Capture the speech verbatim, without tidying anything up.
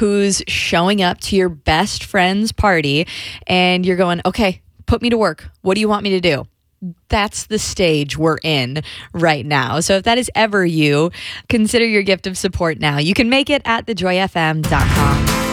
who's showing up to your best friend's party and you're going, okay, put me to work. What do you want me to do? That's the stage we're in right now. So if that is ever you, consider your gift of support now. You can make it at the joy f m dot com.